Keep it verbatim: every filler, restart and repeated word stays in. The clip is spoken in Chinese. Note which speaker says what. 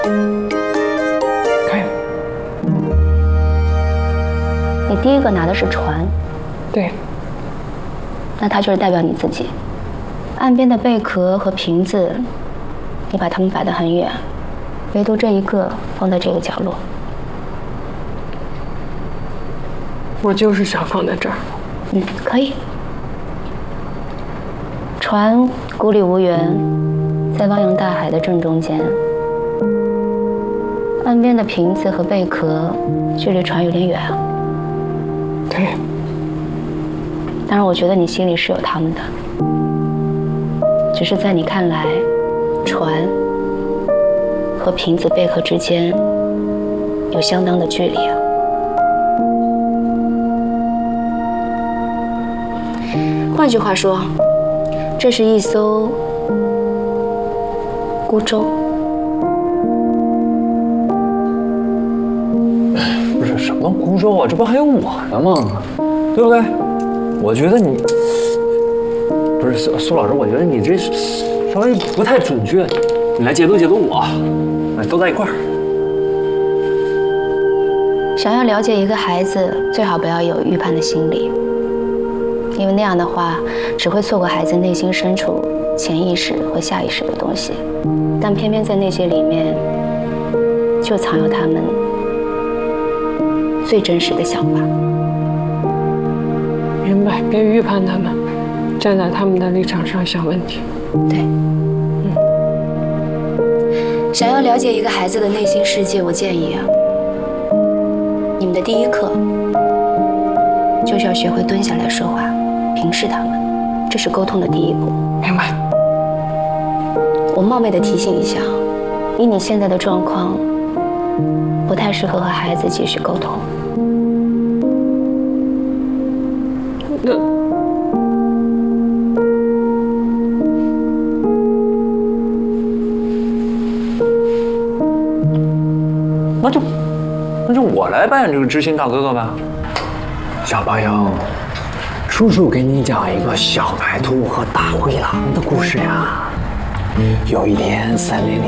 Speaker 1: 可以。
Speaker 2: 你第一个拿的是船，
Speaker 1: 对。
Speaker 2: 那它就是代表你自己。岸边的贝壳和瓶子，你把它们摆得很远，唯独这一个放在这个角落。
Speaker 1: 我就是想放在这儿。
Speaker 2: 嗯，可以。船孤立无援，在汪洋大海的正中间。岸边的瓶子和贝壳，距离船有点远啊。
Speaker 1: 对。
Speaker 2: 当然，我觉得你心里是有他们的，只是在你看来，船和瓶子、贝壳之间有相当的距离啊。换句话说，这是一艘孤舟。
Speaker 3: 不是什么孤舟啊，这不还有我呢吗？对不对？我觉得你不是苏苏老师，我觉得你这稍微不太准确，你来解读解读我，哎，都在一块儿。
Speaker 2: 想要了解一个孩子，最好不要有预判的心理，因为那样的话，只会错过孩子内心深处潜意识和下意识的东西。但偏偏在那些里面，就藏有他们最真实的想法。
Speaker 1: 明白，别预判他们，站在他们的立场上想问题。
Speaker 2: 对，嗯。想要了解一个孩子的内心世界，我建议啊，你们的第一课就是要学会蹲下来说话，平视他们，这是沟通的第一步。
Speaker 1: 明白。
Speaker 2: 我冒昧的提醒一下，以你现在的状况，不太适合和孩子继续沟通。
Speaker 1: 那
Speaker 3: 那就那就我来扮演这个知心大哥哥呗。
Speaker 4: 小朋友，叔叔给你讲一个小白兔和大灰狼的故事呀。有一天，森林里